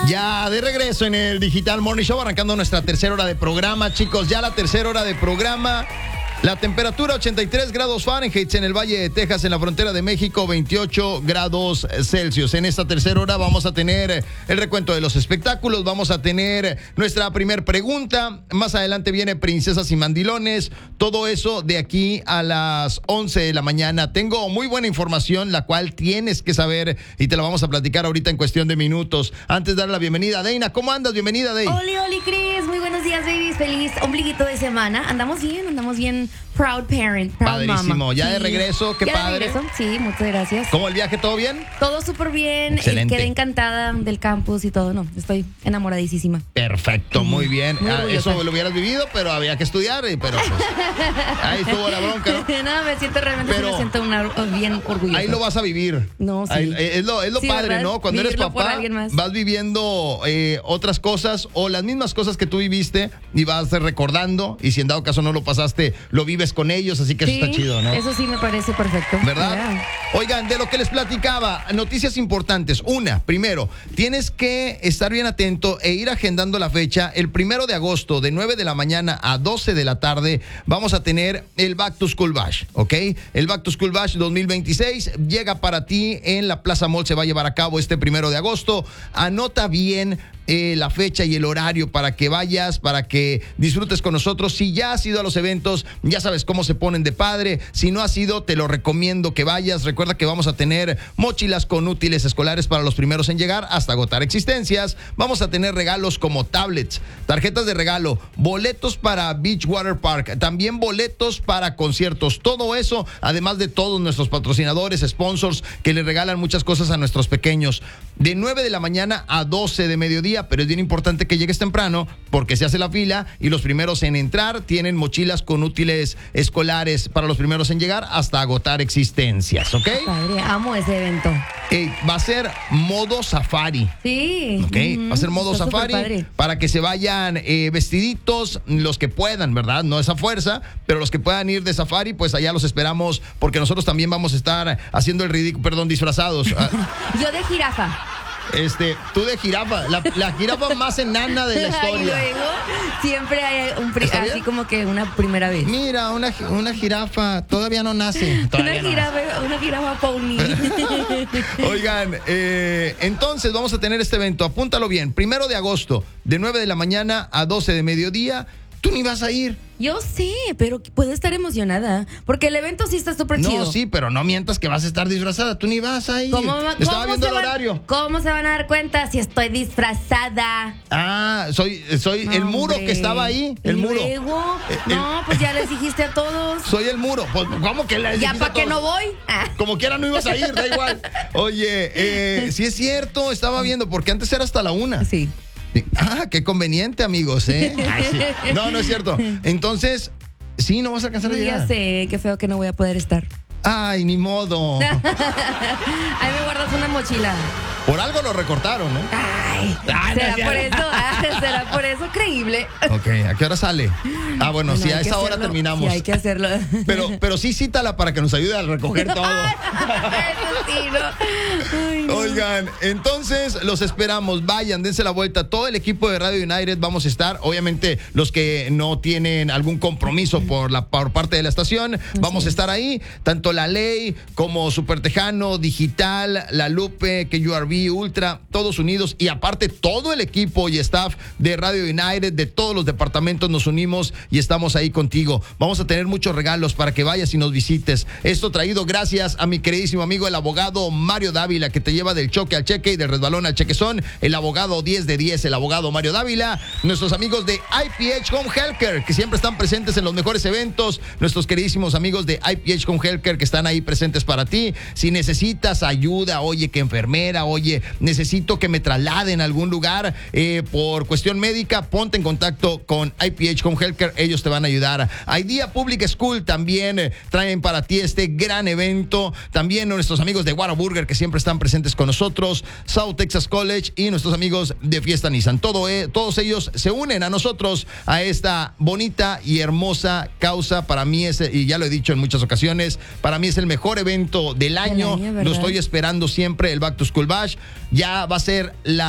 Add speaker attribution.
Speaker 1: Ya de regreso en el Digital Morning Show, arrancando nuestra tercera hora de programa, chicos. Ya la tercera hora de programa. La temperatura 83 grados Fahrenheit en el Valle de Texas, en la frontera de México, 28 grados Celsius. En esta tercera hora vamos a tener el recuento de los espectáculos, vamos a tener nuestra primer pregunta. Más adelante viene Princesas y Mandilones. Todo eso de aquí a las 11 de la mañana. Tengo muy buena información, la cual tienes que saber y te la vamos a platicar ahorita en cuestión de minutos. Antes de dar la bienvenida a Deina. ¿Cómo andas? Bienvenida, Deina.
Speaker 2: Oli, Cris. Muy buenos días, babies. Feliz ombliguito de semana. Andamos bien. Proud parent, proud
Speaker 1: Padrísimo.
Speaker 2: mama.
Speaker 1: Ya
Speaker 2: Sí.
Speaker 1: de regreso, qué
Speaker 2: ¿Ya
Speaker 1: padre.
Speaker 2: de regreso? Sí, muchas gracias.
Speaker 1: ¿Cómo el viaje? ¿Todo bien?
Speaker 2: Todo súper bien.
Speaker 1: Excelente.
Speaker 2: Quedé encantada del campus y todo. No, estoy enamoradísima.
Speaker 1: Perfecto, muy bien.
Speaker 2: Muy orgullosa.
Speaker 1: Eso lo hubieras vivido, pero había que estudiar, pero pues, ahí estuvo la bronca, ¿no?
Speaker 2: No, me siento realmente
Speaker 1: Pero
Speaker 2: bien orgullosa.
Speaker 1: Ahí lo vas a vivir.
Speaker 2: No, sí.
Speaker 1: Es lo
Speaker 2: Sí,
Speaker 1: padre,
Speaker 2: ¿verdad?
Speaker 1: ¿no? Cuando eres
Speaker 2: Vivirlo por
Speaker 1: papá,
Speaker 2: alguien más.
Speaker 1: vas viviendo otras cosas o las mismas cosas que tú viviste y vas recordando, y si en dado caso no lo pasaste, lo vives con ellos, así que
Speaker 2: Sí,
Speaker 1: eso está chido, ¿no?
Speaker 2: Eso sí me parece perfecto.
Speaker 1: ¿Verdad?
Speaker 2: Yeah.
Speaker 1: Oigan, de lo que les platicaba, noticias importantes. Primero, tienes que estar bien atento e ir agendando la fecha. El 1 de agosto, de 9 de la mañana a 12 de la tarde, vamos a tener el Back to School Bash, ¿ok? El Back to School Bash 2026 llega para ti en la Plaza Mall, se va a llevar a cabo este 1 de agosto. Anota bien la fecha y el horario para que vayas, para que disfrutes con nosotros. Si ya has ido a los eventos, ya sabes cómo se ponen de padre. Si no has ido, te lo recomiendo que vayas. Recuerda que vamos a tener mochilas con útiles escolares para los primeros en llegar hasta agotar existencias. Vamos a tener regalos como tablets, tarjetas de regalo, boletos para Beach Water Park, también boletos para conciertos. Todo eso, además de todos nuestros patrocinadores, sponsors, que le regalan muchas cosas a nuestros pequeños. De 9 de la mañana a 12 de mediodía, pero es bien importante que llegues temprano porque se hace la fila y los primeros en entrar tienen mochilas con útiles escolares para los primeros en llegar hasta agotar existencias, ¿ok?
Speaker 2: Padre, amo ese evento.
Speaker 1: Va a ser modo safari.
Speaker 2: Sí.
Speaker 1: Ok, va a ser modo
Speaker 2: Está
Speaker 1: safari
Speaker 2: superpadre.
Speaker 1: para que se vayan vestiditos los que puedan, ¿verdad? No es a fuerza, pero los que puedan ir de safari, pues allá los esperamos porque nosotros también vamos a estar haciendo el ridículo, disfrazados.
Speaker 2: Yo de jirafa.
Speaker 1: Tú de jirafa, la jirafa más enana de la
Speaker 2: Y
Speaker 1: historia.
Speaker 2: luego siempre hay
Speaker 1: ¿Está bien?
Speaker 2: así como que una primera vez.
Speaker 1: Mira, una jirafa todavía no nace.
Speaker 2: Una jirafa pony.
Speaker 1: Oigan, entonces vamos a tener este evento, apúntalo bien, 1 de agosto, de 9 de la mañana a 12 de mediodía. Tú ni vas a ir.
Speaker 2: Yo sé, pero puedo estar emocionada. Porque el evento sí está súper chido.
Speaker 1: No, sí, pero no mientas que vas a estar disfrazada. Tú ni vas a ir. Estaba
Speaker 2: ¿Cómo
Speaker 1: viendo
Speaker 2: se
Speaker 1: el horario.
Speaker 2: ¿Cómo se van a dar cuenta si estoy disfrazada?
Speaker 1: Ah, soy el muro
Speaker 2: Hombre.
Speaker 1: que estaba ahí. El
Speaker 2: ¿Y
Speaker 1: muro.
Speaker 2: luego? No, pues ya les dijiste a todos.
Speaker 1: Soy el muro. Pues, ¿cómo que le
Speaker 2: ¿Ya
Speaker 1: dijiste
Speaker 2: para
Speaker 1: a
Speaker 2: qué
Speaker 1: todos?
Speaker 2: no voy? Ah.
Speaker 1: Como quiera no ibas a ir, da igual. Oye, sí es cierto, estaba viendo, porque antes era hasta la 1.
Speaker 2: Sí.
Speaker 1: Ah, qué conveniente, amigos, ¿eh? Ay, sí. No, no es cierto. Entonces, sí, no vas a alcanzar a llegar.
Speaker 2: Ya sé, qué feo que no voy a poder estar.
Speaker 1: Ay, ni modo.
Speaker 2: Ahí me guardas una mochila.
Speaker 1: Por algo lo recortaron, ¿no?
Speaker 2: Ay,
Speaker 1: Ay, no
Speaker 2: ¿será
Speaker 1: es cierto.
Speaker 2: por eso? ¿Será por eso creíble?
Speaker 1: Ok, ¿a qué hora sale? Ah, bueno, sí,
Speaker 2: hay
Speaker 1: a
Speaker 2: que
Speaker 1: esa hora
Speaker 2: hacerlo.
Speaker 1: terminamos.
Speaker 2: Sí, hay que hacerlo.
Speaker 1: Pero sí cítala para que nos ayude a recoger todo.
Speaker 2: Eso sí, ¿no? Ay, no.
Speaker 1: Oigan, entonces los esperamos, vayan, dense la vuelta. Todo el equipo de Radio United vamos a estar. Obviamente, los que no tienen algún compromiso por parte de la estación, vamos a estar ahí. Tanto La Ley como Super Tejano, Digital, La Lupe, KURV, Ultra, todos unidos. Y aparte, todo el equipo y staff de Radio United, de todos los departamentos, nos unimos y estamos ahí contigo. Vamos a tener muchos regalos para que vayas y nos visites. Esto traído gracias a mi queridísimo amigo, el abogado Mario Dávila, que te lleva del choque al cheque y del resbalón al chequezón. El abogado 10 de 10, el abogado Mario Dávila. Nuestros amigos de IPH Home Healthcare, que siempre están presentes en los mejores eventos. Nuestros queridísimos amigos de IPH Home Healthcare, que están ahí presentes para ti. Si necesitas ayuda, oye, que enfermera, oye, necesito que me trasladen a algún lugar por cuestión médica, ponte en contacto con IPH Home Healthcare. Ellos te van a ayudar. Idea Public School también traen para ti este gran evento. También nuestros amigos de Whataburger, que siempre están presentes con nosotros, South Texas College y nuestros amigos de Fiesta Nissan. Todos ellos se unen a nosotros a esta bonita y hermosa causa. Para mí es, y ya lo he dicho en muchas ocasiones, para mí es el mejor evento del año.
Speaker 2: ¿verdad?
Speaker 1: Lo estoy esperando siempre, el Back to School Bash. Ya va a ser la